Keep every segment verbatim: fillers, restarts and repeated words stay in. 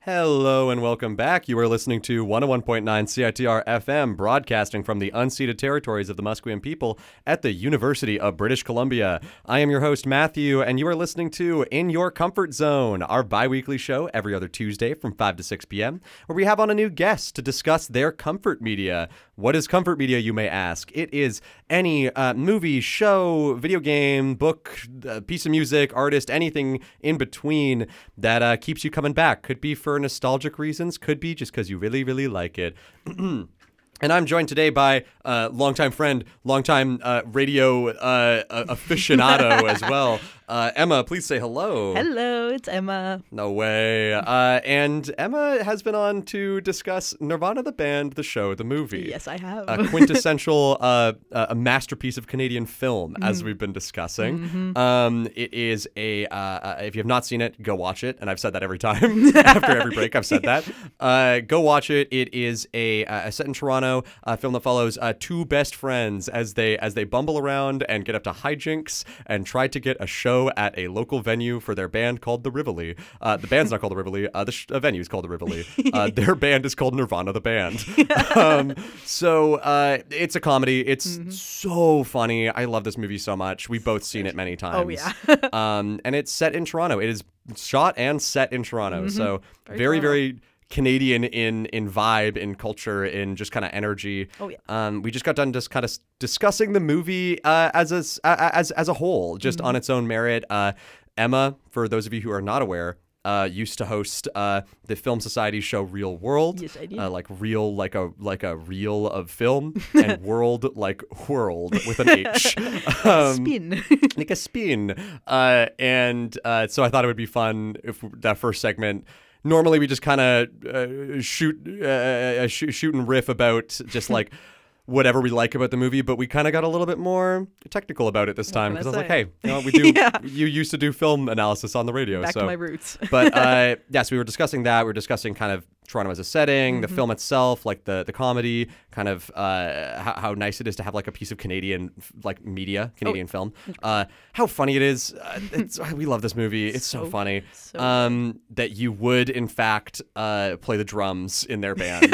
Hello and welcome back. You are listening to one oh one point nine C I T R F M, broadcasting from the unceded territories of the Musqueam people at the University of British Columbia. I am your host, Matthew, and you are listening to In Your Comfort Zone, our bi-weekly show every other Tuesday from five to six p.m., where we have on a new guest to discuss their comfort media. What is comfort media, you may ask? It is any uh, movie, show, video game, book, uh, piece of music, artist, anything in between that uh, keeps you coming back. Could be for nostalgic reasons, could be just because you really, really like it. And I'm joined today by uh, longtime friend, longtime uh, radio uh, aficionado as well. Uh, Emma, please say hello. Hello, it's Emma. No way. Uh, and Emma has been on to discuss Nirvana the band, the show, the movie. Yes, I have. A quintessential, uh, a masterpiece of Canadian film, mm-hmm. as we've been discussing. Mm-hmm. Um, it is a, uh, if you have not seen it, go watch it. And I've said that every time. After every break, I've said that. Uh, go watch it. It is a, a set in Toronto, a film that follows uh, two best friends as they as they bumble around and get up to hijinks and try to get a show at a local venue for their band called the Rivoli. Uh, the band's not called the Rivoli. Uh, the sh- uh, venue is called the Rivoli. Uh, their band is called Nirvana the band. um, so uh, it's a comedy. It's mm-hmm. so funny. I love this movie so much. We've both seen it many times. Oh, yeah. um, and it's set in Toronto. It is shot and set in Toronto. Mm-hmm. So very, very, very Canadian in in vibe, in culture, in just kind of energy. Oh yeah. Um, we just got done just kind of discussing the movie uh, as a uh, as as a whole, just mm-hmm. on its own merit. Uh, Emma, for those of you who are not aware, uh, used to host uh, the Film Society show Real World. Yes, I did. Uh, like real, like a like a reel of film, and world like world with an H. um, spin. Like a spin. Uh, and uh, so I thought it would be fun if that first segment. Normally, we just kind of uh, shoot, uh, sh- shoot and riff about just like whatever we like about the movie, but we kind of got a little bit more technical about it this time because I was like, hey, you know, we do. yeah. You used to do film analysis on the radio, back so. to my roots. But uh, yes, yeah, so we were discussing that. We were discussing kind of Toronto as a setting, mm-hmm. the film itself, like the the comedy, kind of uh, how, how nice it is to have like a piece of Canadian like media, Canadian oh. film. Uh, how funny it is. Uh, it's, we love this movie. It's so, so funny. So um, that you would in fact uh, play the drums in their band.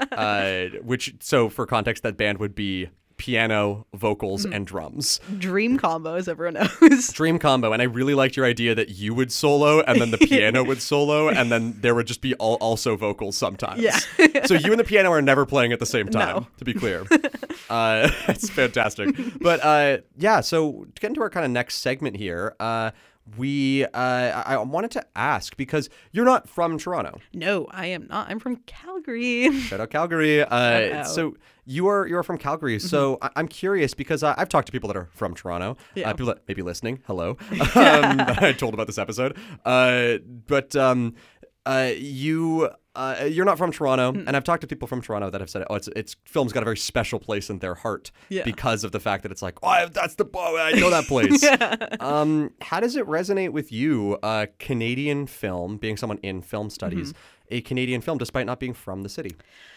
uh, which so for context, that band would be piano, vocals, mm. and drums. Dream combo, as everyone knows. Dream combo. And I really liked your idea that you would solo and then the piano would solo and then there would just be all, also vocals sometimes. Yeah. So you and the piano are never playing at the same time, no. to be clear. uh, it's fantastic. But uh, yeah, so to get into our kind of next segment here, uh, we, uh, I wanted to ask, because you're not from Toronto. No, I am not. I'm from Calgary. Shout out Calgary. Uh, so you are you're from Calgary. Mm-hmm. So I- I'm curious because uh, I've talked to people that are from Toronto. Yeah. Uh, people that may be listening. Hello. um, that I told about this episode. Uh, but um, uh, you. Uh, you're not from Toronto, mm. and I've talked to people from Toronto that have said, "Oh, it's it's film's got a very special place in their heart yeah. because of the fact that it's like, oh, that's the oh, I know that place." yeah. Um, how does it resonate with you, uh, Canadian film, being someone in film studies, mm-hmm. a Canadian film, despite not being from the city?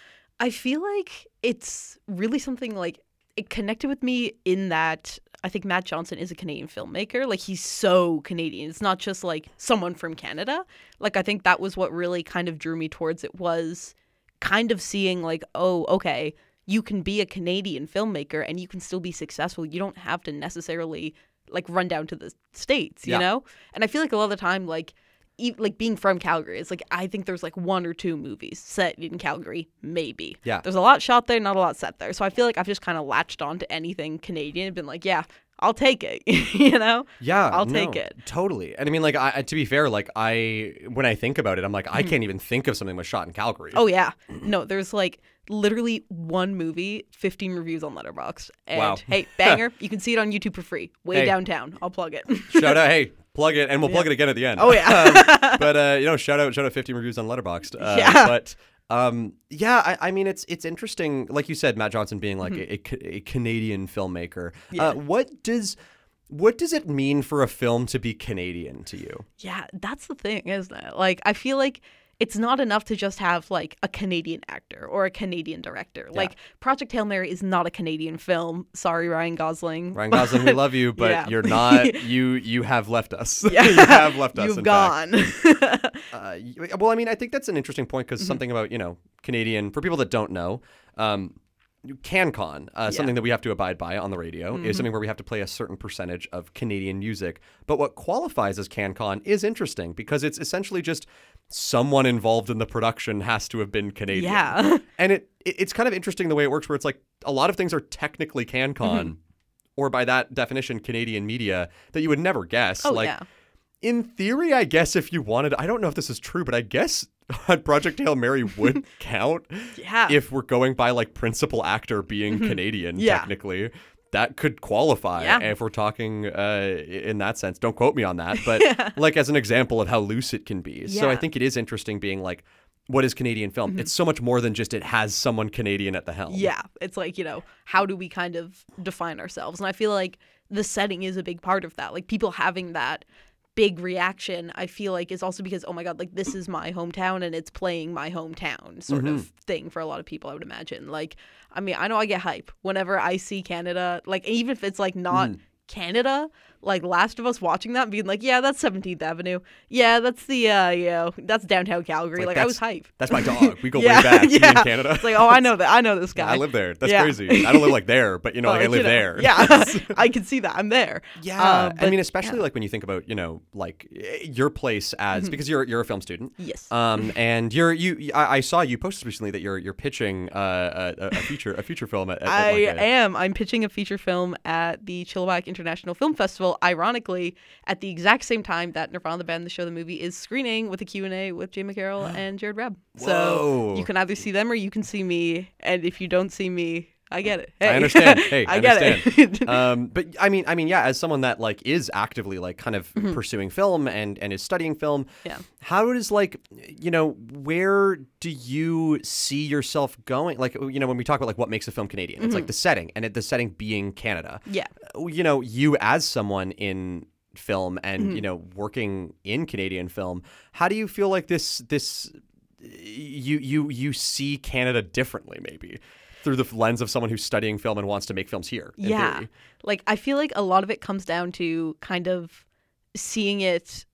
I feel like it's really something like it connected with me in that I think Matt Johnson is a Canadian filmmaker. Like, he's so Canadian. It's not just like someone from Canada. Like, I think that was what really kind of drew me towards it, was kind of seeing like, oh, okay, you can be a Canadian filmmaker and you can still be successful. You don't have to necessarily like run down to the States, you yeah. know? And I feel like a lot of the time, like, e- like being from Calgary, it's like I think there's like one or two movies set in Calgary, maybe. Yeah. There's a lot shot there, not a lot set there. So I feel like I've just kind of latched on to anything Canadian and been like, yeah, I'll take it, you know? Yeah, I'll no, take it. Totally. And I mean, like, I, to be fair, like, I, when I think about it, I'm like, I can't even think of something that was shot in Calgary. Oh, yeah. No, there's like literally one movie, fifteen reviews on Letterboxd. And wow. Hey, banger. You can see it on YouTube for free. Way hey. downtown. I'll plug it. Shout out, hey. Plug it, and we'll plug yeah. it again at the end. Oh, yeah. um, but, uh, you know, shout out, shout out fifteen reviews on Letterboxd. Uh, yeah. But, um, yeah, I, I mean, it's it's interesting. Like you said, Matt Johnson being like mm-hmm. a, a, a Canadian filmmaker. Yeah. Uh, what does... What does it mean for a film to be Canadian to you? Yeah, that's the thing, isn't it? Like, I feel like it's not enough to just have like a Canadian actor or a Canadian director. Yeah. Like Project Hail Mary is not a Canadian film. Sorry, Ryan Gosling. Ryan Gosling, we love you, but Yeah. you're not. You you have left us. Yeah. You have left us. You've in gone. fact. Uh, y- well, I mean, I think that's an interesting point because Mm-hmm. something about you know Canadian for people that don't know. Um, CanCon, uh, Yeah. something that we have to abide by on the radio, Mm-hmm. is something where we have to play a certain percentage of Canadian music. But what qualifies as CanCon is interesting because it's essentially just someone involved in the production has to have been Canadian. Yeah. And it, it it's kind of interesting the way it works where it's like a lot of things are technically CanCon Mm-hmm. or by that definition Canadian media that you would never guess. Oh, like yeah. in theory, I guess if you wanted, I don't know if this is true, but I guess Project Hail Mary would count Yeah. if we're going by like principal actor being Canadian, Yeah. technically. That could qualify Yeah. if we're talking uh, in that sense. Don't quote me on that, but like as an example of how loose it can be. So I Yeah. think it is interesting being like, what is Canadian film? It's so much more than just it has someone Canadian at the helm. Yeah, it's like, you know, how do we kind of define ourselves? And I feel like the setting is a big part of that. Like people having that big reaction, I feel like is also because, oh my God, like this is my hometown and it's playing my hometown sort of thing for a lot of people, I would imagine. Like, I mean, I know I get hype whenever I see Canada, like even if it's like not Canada, like Last of Us watching that and being like, yeah, that's seventeenth Avenue. Yeah, that's the, uh, you know, that's downtown Calgary. Like, Like, I that's- was hype. That's my dog. We go Yeah, way back. Me yeah. in Canada. It's like, oh, I know that. I know this guy. I live there. That's Yeah. crazy. I don't live like there, but you know, But, like, I like, live you know, there. Yeah, I can see that. I'm there. Yeah, Uh, I but- mean, especially like when you think about, you know, like eh, your place as because you're you're a film student. Yes. Um, and you're you. I, I saw you posted recently that you're you're pitching uh, a, a feature a feature film at. at I like a- am. I'm pitching a feature film at the Chilliwack International Film Festival. Ironically, at the exact same time that Nirvana the Band, the show, the movie is screening with a Q and A with Jay McCarroll and Jared Webb. Whoa. So you can either see them or you can see me. And if you don't see me, I get it. Hey. I understand. Hey, I, I get understand. it. um, but I mean, I mean, yeah, as someone that like is actively like kind of Mm-hmm. pursuing film and and is studying film, Yeah. how does like you know where do you see yourself going? Like you know when we talk about like what makes a film Canadian, it's Mm-hmm. like the setting and it, the setting being Canada. Yeah. You know, you as someone in film and Mm-hmm. you know working in Canadian film, how do you feel like this this you you you see Canada differently maybe through the lens of someone who's studying film and wants to make films here in Yeah. theory? Like, I feel like a lot of it comes down to kind of seeing it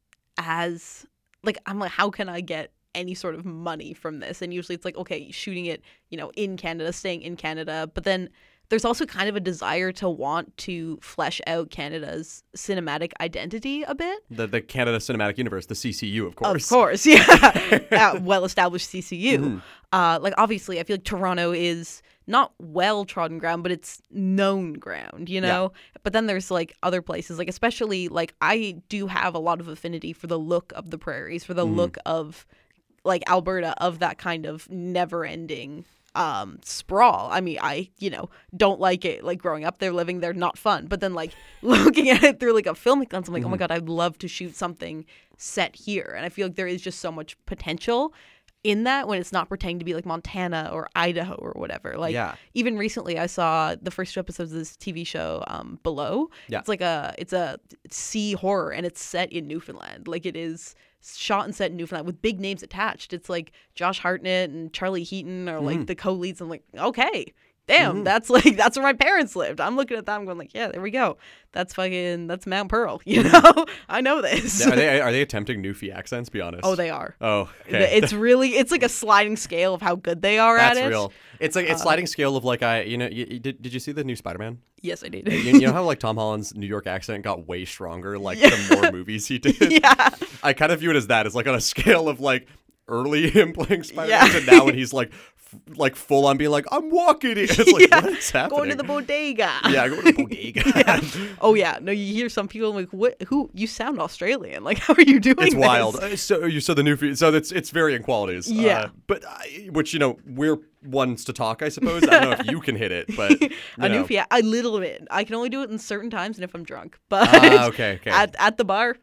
as, like, I'm like, how can I get any sort of money from this? And usually it's like, okay, shooting it, you know, in Canada, staying in Canada. But then there's also kind of a desire to want to flesh out Canada's cinematic identity a bit. The the Canada Cinematic Universe, the C C U, of course. Of course, yeah. uh, well-established C C U. Mm-hmm. Uh, like, obviously, I feel like Toronto is not well-trodden ground, but it's known ground, you know? But then there's, like, other places, like, especially, like, I do have a lot of affinity for the look of the prairies, for the Mm-hmm. look of, like, Alberta, of that kind of never-ending um sprawl. I mean, I, you know, don't like it, like growing up there, living there, not fun. But then like looking at it through like a filmic lens, I'm like, oh my God, I'd love to shoot something set here. And I feel like there is just so much potential in that when it's not pretending to be like Montana or Idaho or whatever. Like Yeah. even recently I saw the first two episodes of this T V show, um, Below. Yeah. It's like a it's a sea horror and it's set in Newfoundland. Like it is shot and set in Newfoundland with big names attached. It's like Josh Hartnett and Charlie Heaton are like the co-leads. I'm like, okay, damn, that's like that's where my parents lived. I'm looking at that, I'm going like, yeah, there we go. That's fucking that's Mount Pearl. You know, I know this. Are they are they attempting Newfie accents? Be honest. Oh, they are. Oh, okay. It's really it's like a sliding scale of how good they are That's at it. real. It's like Uh, it's sliding scale of like I you know you, you- did did you see the new Spider-Man? Yes, I did. you, you know how like Tom Holland's New York accent got way stronger like the more movies he did. Yeah. I kind of view it as that. It's like on a scale of like early him playing Spider-Man Yeah. to now when he's like f- like full on being like I'm walking. It's like Yeah. what is happening? Going to the bodega. yeah, going to the bodega. Yeah. Oh yeah, no. You hear some people like, "What? Who? You sound Australian? Like, how are you doing?" It's this? wild. Uh, So you so the new fe- so it's it's varying qualities. Yeah. Uh, but I, which you know we're ones to talk. I suppose I don't know if you can hit it, but you A know. new yeah, a little bit. I can only do it in certain times and if I'm drunk. But Ah, okay, okay. at at the bar,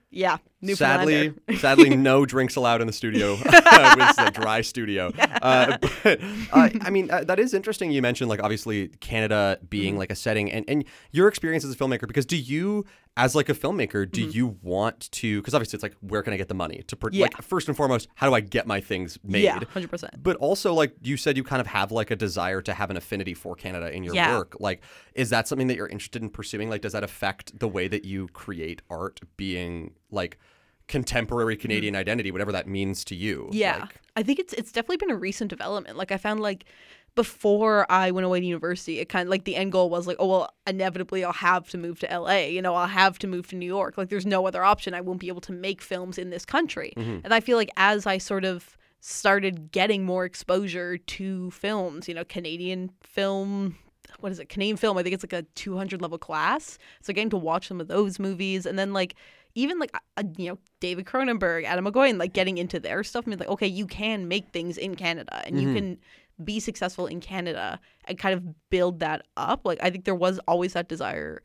Yeah. Sadly, Newfoundlander. sadly, no drinks allowed in the studio. It was a dry studio. Yeah. Uh, but uh, I mean, uh, that is interesting. You mentioned like obviously Canada being Mm-hmm. like a setting, and, and your experience as a filmmaker. Because do you, as like a filmmaker, do Mm-hmm. you want to? Because obviously it's like, where can I get the money to? Pro- Yeah. Like first and foremost, how do I get my things made? Yeah, one hundred percent. But also, like you said, you kind of have like a desire to have an affinity for Canada in your Yeah. work. Like, is that something that you're interested in pursuing? Like, does that affect the way that you create art, being like contemporary Canadian identity, whatever that means to you? Yeah. Like, I think it's it's definitely been a recent development. Like I found like before I went away to university, it kind of like the end goal was like, oh well, inevitably I'll have to move to L A. You know, I'll have to move to New York. Like there's no other option. I won't be able to make films in this country. Mm-hmm. And I feel like as I sort of started getting more exposure to films, you know, Canadian film, what is it? Canadian film, I think it's like a two hundred level class. So getting to watch some of those movies, and then like even like uh, you know, David Cronenberg, Adam McGowan, like getting into their stuff and be like, okay, you can make things in Canada and Mm-hmm. you can be successful in Canada and kind of build that up. Like I think there was always that desire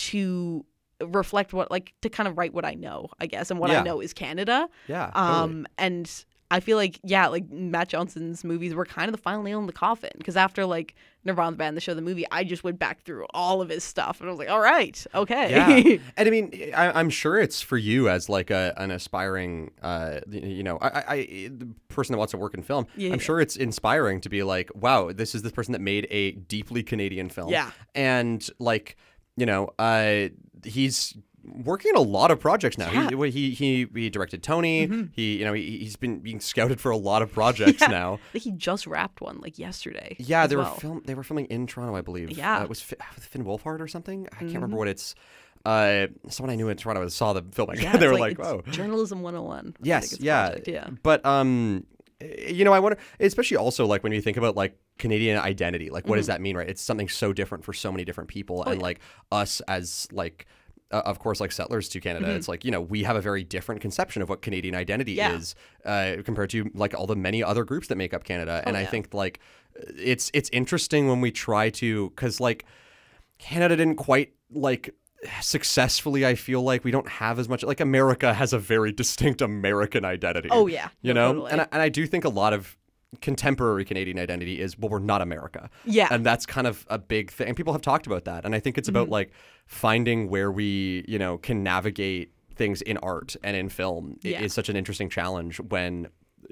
to reflect what, like to kind of write what I know, I guess, and what Yeah. I know is Canada. yeah, totally. Um, and I feel like, yeah, like Matt Johnson's movies were kind of the final nail in the coffin. Because after like Nirvana the Band, the show, the movie, I just went back through all of his stuff and I was like, all right, okay. Yeah, and I mean, I, I'm sure it's for you as like a an aspiring, uh, you know, I, I, I the person that wants to work in film. Yeah, I'm yeah. sure it's inspiring to be like, wow, this is the person that made a deeply Canadian film. Yeah. and like, you know, uh, he's working on a lot of projects now. Yeah. He, he he he directed Tony. Mm-hmm. He you know he, he's been being scouted for a lot of projects Yeah. now. I think he just wrapped one like yesterday. Yeah, as they were well. film. They were filming in Toronto, I believe. Yeah. uh, it was Fi- with Finn Wolfhard or something. I can't Mm-hmm. remember what it's. Uh, someone I knew in Toronto saw the filming. Yeah, they it's were like, it's "Whoa." journalism one oh one. I Yes, think it's a yeah, project, yeah. But um, you know, I wonder, especially also like when you think about like Canadian identity, like what does that mean, right? It's something so different for so many different people, and Mm-hmm. Oh, yeah. like us as like. Uh, of course, like settlers to Canada, Mm-hmm. it's like, you know, we have a very different conception of what Canadian identity Yeah. is uh, compared to like all the many other groups that make up Canada. and I yeah. think like it's it's interesting when we try to, because like Canada didn't quite like successfully, I feel like we don't have as much, like America has a very distinct American identity. Oh, yeah. You No, know? totally. And, I, and I do think a lot of contemporary Canadian identity is, well, we're not America. Yeah. And that's kind of a big thing. And people have talked about that. And I think it's about Mm-hmm. like finding where we, you know, can navigate things in art and in film. It Yeah. is such an interesting challenge when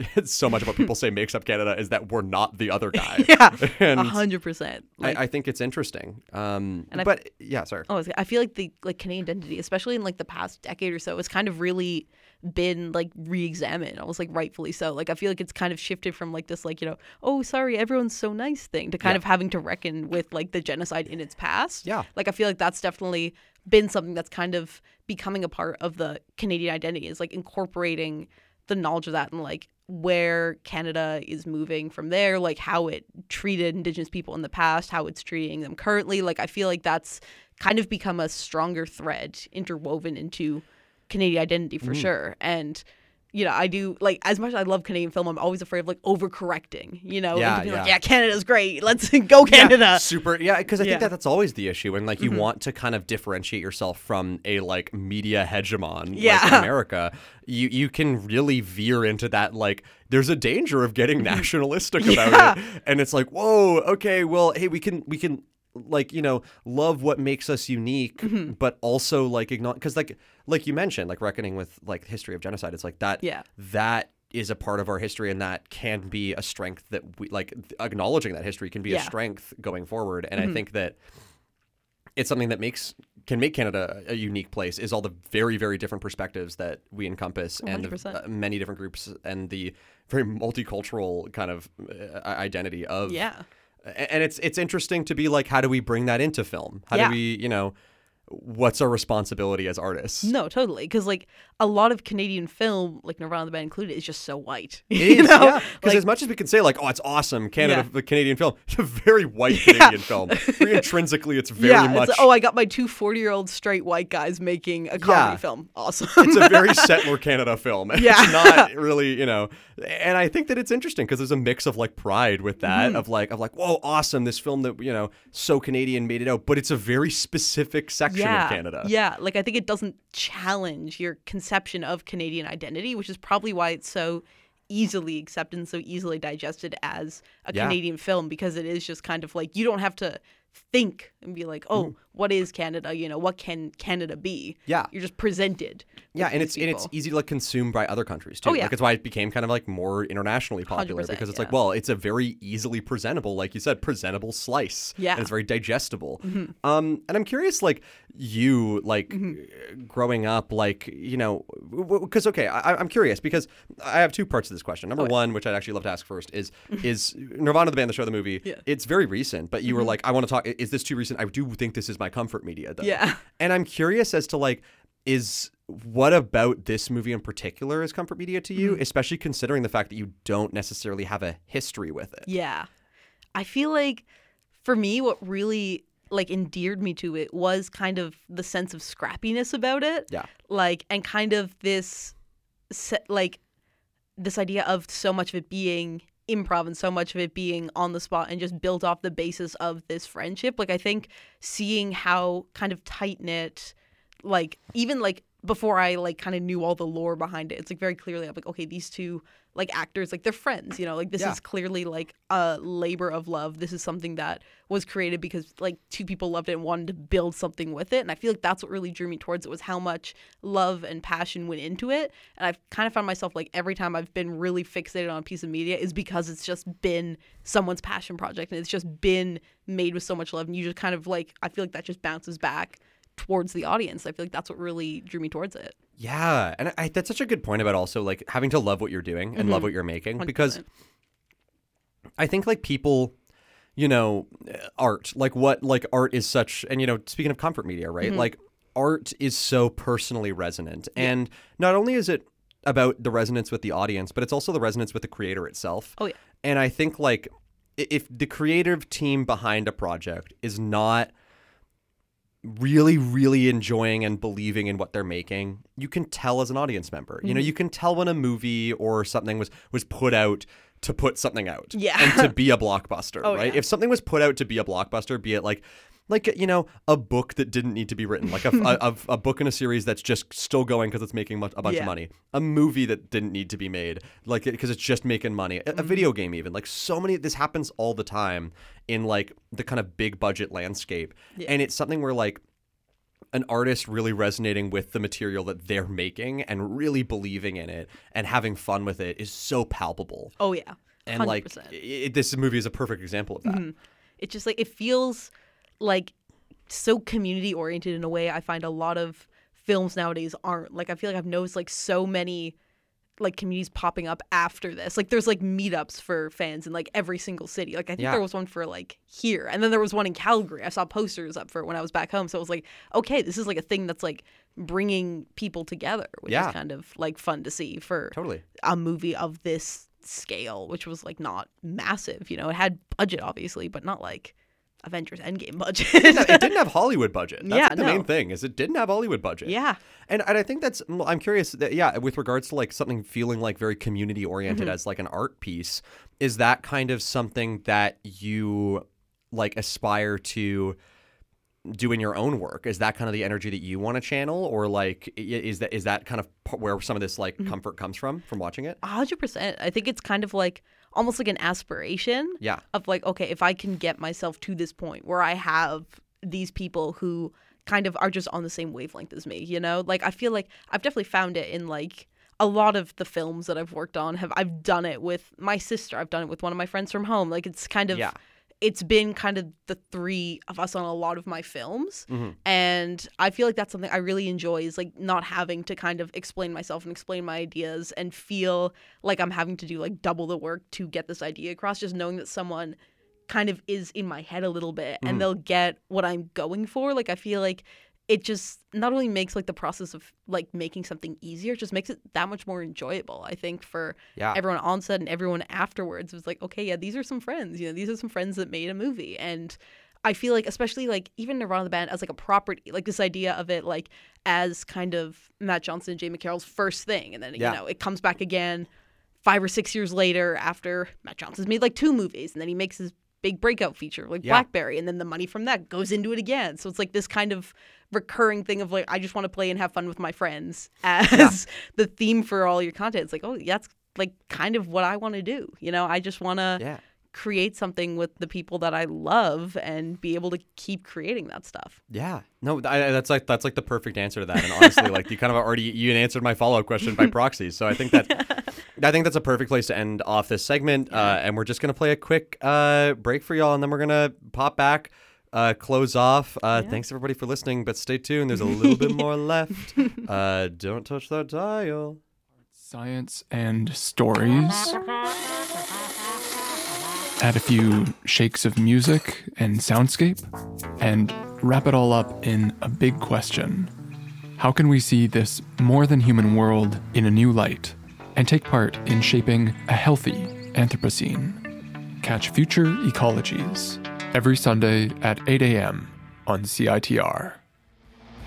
so much of what people say makes up Canada is that we're not the other guy. Yeah, And a hundred percent. Like, I, I think it's interesting. Um, And I- but yeah, sorry. Oh, I feel like the like Canadian identity, especially in like the past decade or so, has kind of really been like re-examined, almost like rightfully so. Like I feel like it's kind of shifted from like this like, you know, oh sorry, everyone's so nice thing to kind Yeah. of having to reckon with like the genocide in its past. Yeah. Like I feel like that's definitely been something that's kind of becoming a part of the Canadian identity, is like incorporating the knowledge of that and like where Canada is moving from there, like how it treated Indigenous people in the past, how it's treating them currently. Like I feel like that's kind of become a stronger thread interwoven into Canadian identity for sure. And you know, I do like, as much as I love Canadian film, I'm always afraid of like overcorrecting, you know, Yeah, and to be like, yeah. yeah, Canada's great. Let's go Canada. Yeah, super. Yeah, because I Yeah. think that that's always the issue. And like you want to kind of differentiate yourself from a like media hegemon like Yeah. America. You you can really veer into that, like there's a danger of getting nationalistic about Yeah. it. And it's like, whoa, okay, well, hey, we can we can like, you know, love what makes us unique, Mm-hmm. but also like acknowledge, because like like you mentioned, like reckoning with like the history of genocide, it's like that Yeah. that is a part of our history, and that can be a strength that we like acknowledging that history can be a Yeah. strength going forward. And Mm-hmm. I think that it's something that makes can make Canada a unique place, is all the very, very different perspectives that we encompass one hundred and the, percent. uh, many different groups and the very multicultural kind of uh, identity of Yeah. A- And it's it's interesting to be like, how do we bring that into film? How Yeah. do we, you know, what's our responsibility as artists? No, totally. Because like a lot of Canadian film, like Nirvana the Band included, is just so white. It you is, know? yeah. Because Like, as much as we can say, like, oh, it's awesome, Canada, Yeah. the Canadian film, it's a very white Canadian film. Very intrinsically, it's very yeah, much. it's, oh, I got my two forty-year-old straight white guys making a comedy Yeah. film. Awesome. It's a very settler Canada film. Yeah. It's not really, you know, and I think that it's interesting because there's a mix of like pride with that, Mm-hmm. of like, of like, whoa, awesome, this film that, you know, so Canadian made it out, but it's a very specific section perception yeah, of Canada. Yeah, like I think it doesn't challenge your conception of Canadian identity, which is probably why it's so easily accepted and so easily digested as a Yeah. Canadian film, because it is just kind of like you don't have to think and be like, oh, Mhm. what is Canada? You know, what can Canada be? Yeah. You're just presented. Yeah, with and these it's and it's people. easy to like consume by other countries too. Oh, yeah. Like it's why it became kind of like more internationally popular one hundred percent, because it's yeah. like, well, it's a very easily presentable, like you said, presentable slice. Yeah. And it's very digestible. Mhm. Um, and I'm curious, like you, like Mm-hmm. growing up, like you know, because okay, I, I'm curious because I have two parts to this question. Number Okay. one, which I'd actually love to ask first, is is Nirvana the band, the show, the movie? Yeah. Mm-hmm. It's very recent, but you were like, I want to talk. Is this too recent? I do think this is my comfort media, though. Yeah. And I'm curious as to like, is what about this movie in particular is comfort media to you, Mm-hmm. especially considering the fact that you don't necessarily have a history with it? Yeah. I feel like for me, what really like endeared me to it was kind of the sense of scrappiness about it. Yeah. Like, and kind of this, se- like, this idea of so much of it being improv and so much of it being on the spot and just built off the basis of this friendship. Like, I think seeing how kind of tight knit, like, even like before I like kind of knew all the lore behind it, it's like very clearly I'm like, okay, these two like actors, like they're friends, you know, like this Yeah. is clearly like a labor of love. This is something that was created because like two people loved it and wanted to build something with it. And I feel like that's what really drew me towards it, was how much love and passion went into it. And I've kind of found myself like every time I've been really fixated on a piece of media is because it's just been someone's passion project and it's just been made with so much love. And you just kind of like, I feel like that just bounces back towards the audience. I feel like that's what really drew me towards it. Yeah, and I, that's such a good point about also like having to love what you're doing and love what you're making, because one hundred percent. I think like people, you know, art, like what like art is such, and you know, speaking of comfort media, right? Like art is so personally resonant, and not only is it about the resonance with the audience, but it's also the resonance with the creator itself. Oh, yeah. And I think like i- if the creative team behind a project is not really, really enjoying and believing in what they're making, you can tell as an audience member. You know, you can tell when a movie or something was was put out to put something out. Yeah. And to be a blockbuster, Oh, right? yeah. If something was put out to be a blockbuster, be it like like you know, a book that didn't need to be written, like a, a, a book in a series that's just still going because it's making mu- a bunch Yeah. of money, a movie that didn't need to be made, like because it's just making money, a, a video game even, like so many. This happens all the time in like the kind of big budget landscape, Yeah. and it's something where like an artist really resonating with the material that they're making and really believing in it and having fun with it is so palpable. Oh, yeah. And one hundred like percent. it, this movie is a perfect example of that. It's just like it feels like so community oriented in a way I find a lot of films nowadays aren't. Like I feel like I've noticed like so many like communities popping up after this. Like there's like meetups for fans in like every single city. Like I think Yeah. there was one for like here, and then there was one in Calgary. I saw posters up for it when I was back home. So it was like, okay, this is like a thing that's like bringing people together, which Yeah. is kind of like fun to see for Totally. a movie of this scale, which was like not massive. You know, it had budget obviously, but not like Avengers Endgame budget. It didn't have Hollywood budget. That's Yeah, like the main no. thing is it didn't have Hollywood budget. Yeah. And and I think that's well, I'm curious that yeah, with regards to like something feeling like very community oriented Mm-hmm. as like an art piece, is that kind of something that you like aspire to do in your own work? Is that kind of the energy that you want to channel, or like i- is that is that kind of p- where some of this like Mm-hmm. comfort comes from from watching it? A hundred percent. I think it's kind of like almost like an aspiration Yeah. of like, okay, if I can get myself to this point where I have these people who kind of are just on the same wavelength as me, you know? Like I feel like I've definitely found it in like a lot of the films that I've worked on. Have I've done it with my sister, I've done it with one of my friends from home. Like it's kind of Yeah. it's been kind of the three of us on a lot of my films. Mm-hmm. And I feel like that's something I really enjoy, is like not having to kind of explain myself and explain my ideas and feel like I'm having to do like double the work to get this idea across. Just knowing that someone kind of is in my head a little bit Mm-hmm. and they'll get what I'm going for. Like I feel like it just not only makes like the process of like making something easier, it just makes it that much more enjoyable, I think, for Yeah. everyone on set and everyone afterwards. It was like, okay, yeah, these are some friends, you know, these are some friends that made a movie. And I feel like, especially like even Nirvana the band as like a property, like this idea of it like as kind of Matt Johnson and Jay McCarroll's first thing, and then Yeah. you know it comes back again five or six years later after Matt Johnson's made like two movies, and then he makes his big breakout feature like Yeah. BlackBerry, and then the money from that goes into it again. So it's like this kind of recurring thing of like, I just want to play and have fun with my friends as Yeah. the theme for all your content. It's like, oh, that's like kind of what I want to do. You know, I just want to Yeah. create something with the people that I love and be able to keep creating that stuff. Yeah, no, I, that's like that's like the perfect answer to that. And honestly, like you kind of already you answered my follow up question by proxy. So I think that I think that's a perfect place to end off this segment. Uh, and we're just gonna play a quick uh, break for y'all, and then we're gonna pop back, uh, close off. Uh, Yeah. Thanks everybody for listening, but stay tuned. There's a little bit more left. Uh, don't touch that dial. Science and stories. Add a few shakes of music and soundscape, and wrap it all up in a big question. How can we see this more than human world in a new light and take part in shaping a healthy Anthropocene? Catch Future Ecologies every Sunday at eight a.m. on C I T R.